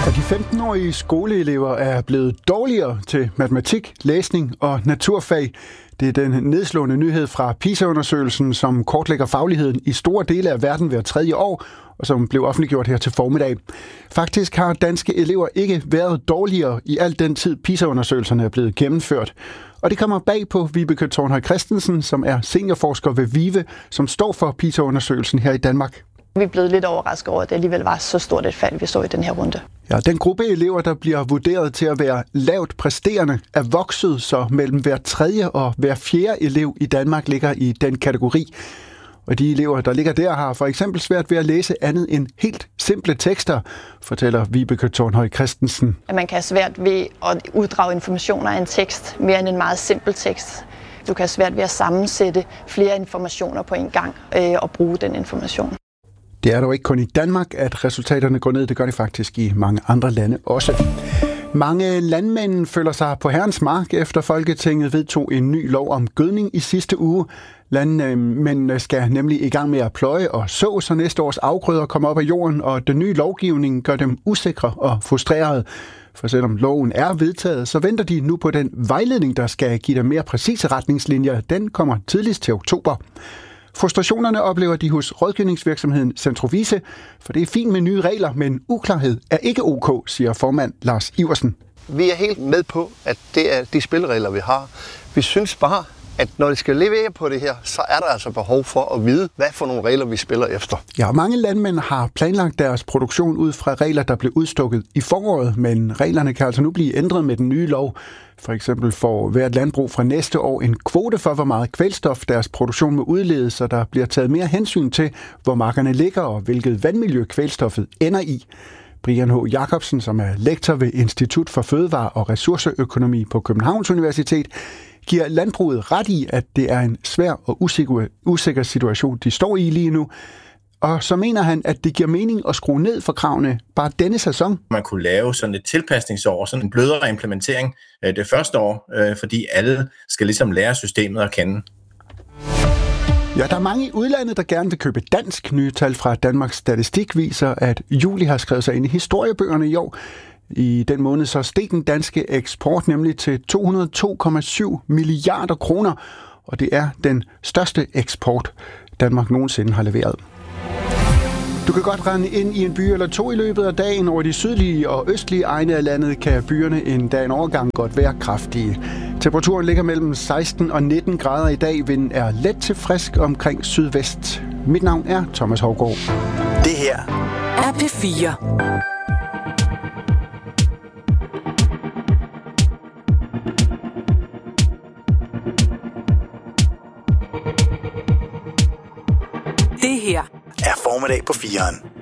At de 15-årige skoleelever er blevet dårligere til matematik, læsning og naturfag. Det er den nedslående nyhed fra PISA-undersøgelsen, som kortlægger fagligheden i store dele af verden hver tredje år, og som blev offentliggjort her til formiddag. Faktisk har danske elever ikke været dårligere i al den tid PISA-undersøgelserne er blevet gennemført. Og det kommer bag på Vibeke Thornhøj Christensen, som er seniorforsker ved VIVE, som står for PISA-undersøgelsen her i Danmark. Vi er blevet lidt overrasket over, at det alligevel var så stort et fald, vi så i den her runde. Ja, den gruppe elever, der bliver vurderet til at være lavt præsterende, er vokset, så mellem hver tredje og hver fjerde elev i Danmark ligger i den kategori. Og de elever, der ligger der, har for eksempel svært ved at læse andet end helt simple tekster, fortæller Vibeke Thornhøj Christensen. At man kan have svært ved at uddrage informationer af en tekst, mere end en meget simpel tekst. Du kan have svært ved at sammensætte flere informationer på en gang og bruge den information. Det er dog ikke kun i Danmark, at resultaterne går ned. Det gør det faktisk i mange andre lande også. Mange landmænd føler sig på herrens mark, efter Folketinget vedtog en ny lov om gødning i sidste uge. Landmændene skal nemlig i gang med at pløje og så næste års afgrøder kommer op af jorden, og den nye lovgivning gør dem usikre og frustrerede. For selvom loven er vedtaget, så venter de nu på den vejledning, der skal give dem mere præcise retningslinjer. Den kommer tidligst til oktober. Frustrationerne oplever de hos rådgivningsvirksomheden Centrovise, for det er fint med nye regler, men uklarhed er ikke ok, siger formand Lars Iversen. Vi er helt med på, at det er de spilleregler, vi har. Vi synes bare, at når det skal levere på det her, så er der altså behov for at vide, hvad for nogle regler vi spiller efter. Ja, mange landmænd har planlagt deres produktion ud fra regler, der blev udstukket i foråret, men reglerne kan altså nu blive ændret med den nye lov. For eksempel får hvert landbrug fra næste år en kvote for, hvor meget kvælstof deres produktion må udlede, så der bliver taget mere hensyn til, hvor markerne ligger og hvilket vandmiljø kvælstoffet ender i. Brian H. Jacobsen, som er lektor ved Institut for Fødevare- og Ressourceøkonomi på Københavns Universitet, giver landbruget ret i, at det er en svær og usikker situation, de står i lige nu. Og så mener han, at det giver mening at skrue ned for kravene bare denne sæson. Man kunne lave sådan et tilpasningsår, sådan en blødere implementering det første år, fordi alle skal ligesom lære systemet at kende. Ja, der er mange i udlandet, der gerne vil købe dansk. Nye tal fra Danmarks Statistik viser, at juli har skrevet sig ind i historiebøgerne i år. I den måned så steg den danske eksport nemlig til 202,7 milliarder kroner, og det er den største eksport, Danmark nogensinde har leveret. Du kan godt rende ind i en by eller to i løbet af dagen. Over de sydlige og østlige egne af landet kan byerne en dag en overgang godt være kraftige. Temperaturen ligger mellem 16 og 19 grader i dag. Vinden er let til frisk omkring sydvest. Mit navn er Thomas Hougaard. Det her er P4. Det her er formiddag på 4'eren.